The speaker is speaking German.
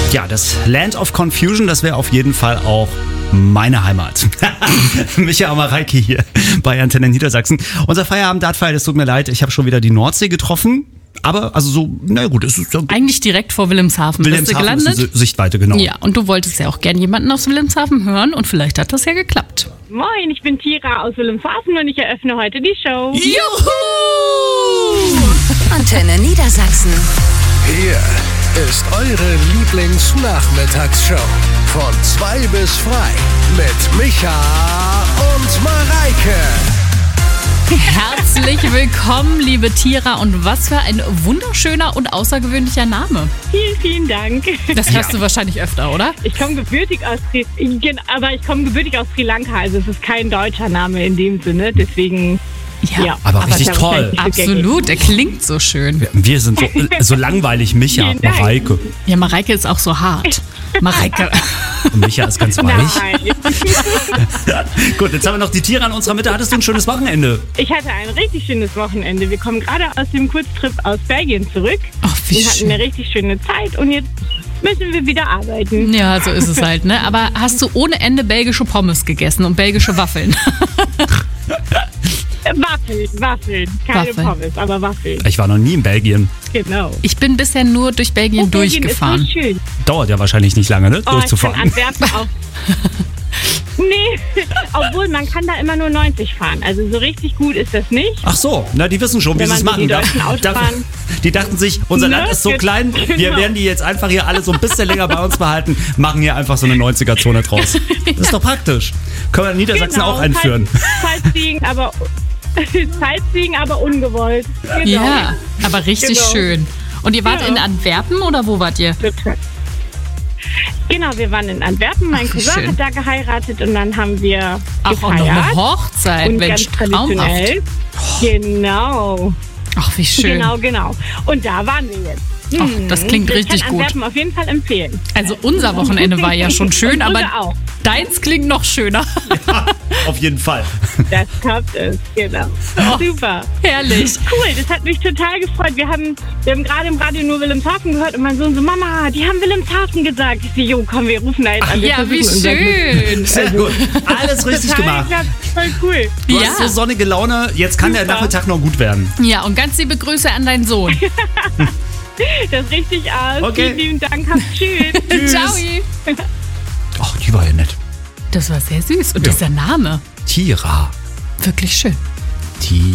Ja, das Land of Confusion, das wäre auf jeden Fall auch meine Heimat. Micha und Mareike hier bei Antenne Niedersachsen. Unser Feierabend-Dartfall, es tut mir leid, ich habe schon wieder die Nordsee getroffen. Aber, also so, na gut, es ist so. Eigentlich direkt vor Wilhelmshaven. Wilhelmshaven bist du gelandet? ist eine Sichtweite, genau. Ja, und du wolltest ja auch gern jemanden aus Wilhelmshaven hören und vielleicht hat das ja geklappt. Moin, ich bin Tira aus Wilhelmshaven und ich eröffne heute die Show. Juhu! Antenne Niedersachsen. Hier ist eure Lieblingsnachmittagsshow. Von 2 bis frei mit Micha und Mareike. Herzlich willkommen, liebe Tira. Und was für ein wunderschöner und außergewöhnlicher Name. Vielen, vielen Dank. Das hörst du wahrscheinlich öfter, oder? Ich komme gebürtig aus Sri Lanka, also es ist kein deutscher Name in dem Sinne, deswegen. Ja, aber richtig es ist toll. nicht so Absolut, der klingt so schön. Wir sind so langweilig, Micha, Vielen Dank. Mareike. Ja, Mareike ist auch so hart. Mareike. Und Micha ist ganz weich. Nein. Gut, jetzt haben wir noch die Tiere an unserer Mitte. Hattest du ein schönes Wochenende? Ich hatte ein richtig schönes Wochenende. Wir kommen gerade aus dem Kurztrip aus Belgien zurück. Ach, wie Wir hatten schön. eine richtig schöne Zeit und jetzt müssen wir wieder arbeiten. Ja, so ist es halt, ne? Aber hast du ohne Ende belgische Pommes gegessen und belgische Waffeln? Waffeln. Keine Waffeln. Pommes, aber Waffeln. Ich war noch nie in Belgien. Genau. Ich bin bisher nur durch Belgien durchgefahren. Belgien ist so schön. Dauert ja wahrscheinlich nicht lange, ne? Oh, Durchzufahren. Ich kann Antwerpen auch. Nee, obwohl man kann da immer nur 90 fahren. Also so richtig gut ist das nicht. Ach so, na, die wissen schon, wie Wenn sie es man so machen. die deutschen Autobahnen- Die dachten sich, unser Ne? Land ist so klein, wir Genau. werden die jetzt einfach hier alle so ein bisschen länger bei uns behalten, machen hier einfach so eine 90er-Zone draus. Das ist doch praktisch. Können wir in Niedersachsen auch einführen. Sightseeing, aber ungewollt. Genau. Ja, aber richtig Genau. schön. Und ihr wart Ja. in Antwerpen oder wo wart ihr? Genau, wir waren in Antwerpen. Mein Ach, wie Cousin schön. hat da geheiratet und dann haben wir Ach, auch noch eine gefeiert. Hochzeit. Und Mensch, ganz traditionell. Genau. Ach, wie schön. Genau. Und da waren wir jetzt. Ach, das klingt richtig Ich kann gut. Antwerpen auf jeden Fall empfehlen. Also unser Wochenende war ja schon schön, Und aber Brügge auch. deins klingt noch schöner. Auf jeden Fall. Das kommt es, genau. Oh. Super. Herrlich. Cool, das hat mich total gefreut. Wir haben gerade im Radio nur Wilhelmshaven gehört und mein Sohn so, Mama, die haben Wilhelmshaven gesagt. Ich so, jo, komm, wir rufen da jetzt an. Wir Ja, wie versuchen unser Glück. schön. Sehr gut. Alles richtig Total gemacht. geklappt. Voll cool. Du Ja. hast so sonnige Laune, jetzt kann der Super. Nachmittag noch gut werden. Ja, und ganz liebe Grüße an deinen Sohn. Das ist richtig aus. Okay. Vielen lieben Dank. Tschüss. Ciao. Ach, die war ja nett. Das war sehr süß. Und Ja. dieser Name, Tira. wirklich schön.